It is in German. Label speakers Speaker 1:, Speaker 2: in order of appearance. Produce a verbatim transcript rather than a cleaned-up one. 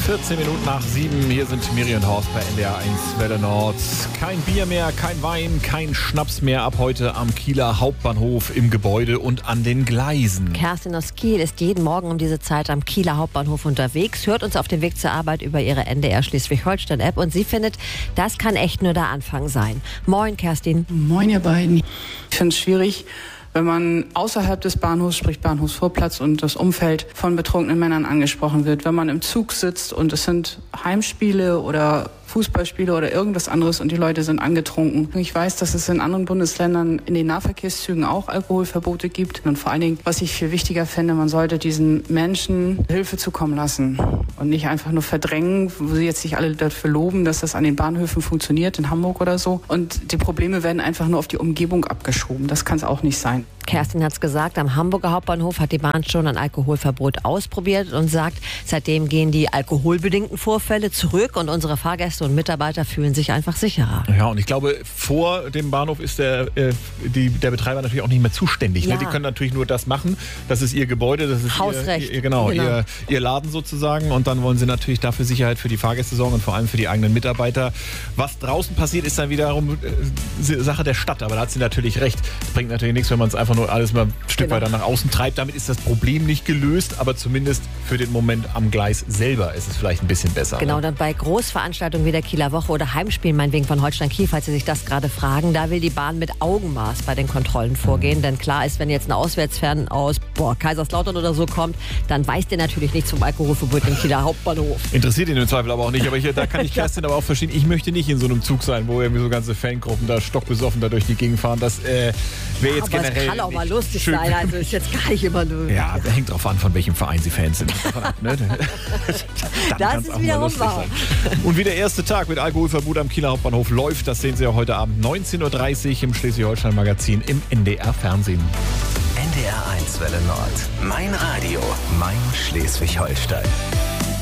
Speaker 1: vierzehn Minuten nach sieben. Hier sind Miri und Horst bei N D R eins Welle Nord. Kein Bier mehr, kein Wein, kein Schnaps mehr ab heute am Kieler Hauptbahnhof im Gebäude und an den Gleisen.
Speaker 2: Kerstin aus Kiel ist jeden Morgen um diese Zeit am Kieler Hauptbahnhof unterwegs, hört uns auf dem Weg zur Arbeit über ihre N D R Schleswig-Holstein-App und sie findet, das kann echt nur der Anfang sein. Moin, Kerstin.
Speaker 3: Moin, ihr beiden. Ich finde es schwierig, wenn man außerhalb des Bahnhofs, sprich Bahnhofsvorplatz und das Umfeld von betrunkenen Männern angesprochen wird. Wenn man im Zug sitzt und es sind Heimspiele oder Fußballspiele oder irgendwas anderes und die Leute sind angetrunken. Ich weiß, dass es in anderen Bundesländern in den Nahverkehrszügen auch Alkoholverbote gibt. Und vor allen Dingen, was ich viel wichtiger finde, man sollte diesen Menschen Hilfe zukommen lassen und nicht einfach nur verdrängen, wo sie jetzt sich alle dafür loben, dass das an den Bahnhöfen funktioniert, in Hamburg oder so. Und die Probleme werden einfach nur auf die Umgebung abgeschoben. Das kann es auch nicht sein.
Speaker 2: Kerstin hat es gesagt, am Hamburger Hauptbahnhof hat die Bahn schon ein Alkoholverbot ausprobiert und sagt, seitdem gehen die alkoholbedingten Vorfälle zurück und unsere Fahrgäste und Mitarbeiter fühlen sich einfach sicherer.
Speaker 1: Ja, und ich glaube, vor dem Bahnhof ist der, äh, die, der Betreiber natürlich auch nicht mehr zuständig.
Speaker 2: Ja.
Speaker 1: Ne? Die können natürlich nur das machen. Das ist ihr Gebäude, das ist
Speaker 2: Hausrecht.
Speaker 1: Ihr, ihr, genau,
Speaker 2: Genau.
Speaker 1: Ihr, ihr Laden sozusagen. Und dann wollen sie natürlich dafür Sicherheit für die Fahrgäste sorgen und vor allem für die eigenen Mitarbeiter. Was draußen passiert, ist dann wiederum äh, Sache der Stadt. Aber da hat sie natürlich recht. Das bringt natürlich nichts, wenn man es einfach nur alles mal ein Stück
Speaker 2: Genau.
Speaker 1: weiter nach außen treibt. Damit ist das Problem nicht gelöst, aber zumindest für den Moment am Gleis selber ist es vielleicht ein bisschen besser.
Speaker 2: Genau,
Speaker 1: Ne?
Speaker 2: dann bei Großveranstaltungen wie der Kieler Woche oder Heimspielen, meinetwegen von Holstein Kiel, falls Sie sich das gerade fragen, da will die Bahn mit Augenmaß bei den Kontrollen vorgehen. Denn klar ist, wenn jetzt ein Auswärtsfan aus boah, Kaiserslautern oder so kommt, dann weiß der natürlich nichts vom Alkoholverbot im Kieler Hauptbahnhof.
Speaker 1: Interessiert ihn im Zweifel aber auch nicht. Aber ich, da kann ich Kerstin aber auch verstehen, ich möchte nicht in so einem Zug sein, wo irgendwie so ganze Fangruppen da stockbesoffen da durch die Gegend fahren. Das äh, wäre jetzt
Speaker 2: Aber
Speaker 1: generell
Speaker 2: es kann auch mal
Speaker 1: nicht
Speaker 2: lustig
Speaker 1: schön.
Speaker 2: sein, also ist jetzt gar nicht immer nur...
Speaker 1: Ja, ja, hängt drauf an, von welchem Verein Sie Fans sind. Davon ab, ne? Dann
Speaker 2: Das
Speaker 1: kann's
Speaker 2: ist
Speaker 1: auch mal
Speaker 2: wiederum
Speaker 1: lustig
Speaker 2: wahr.
Speaker 1: sein. Und wie der erste Tag mit Alkoholverbot am Kieler Hauptbahnhof läuft, das sehen Sie ja heute Abend neunzehn Uhr dreißig im Schleswig-Holstein-Magazin im N D R-Fernsehen.
Speaker 4: N D R eins Welle Nord. Mein Radio, mein Schleswig-Holstein.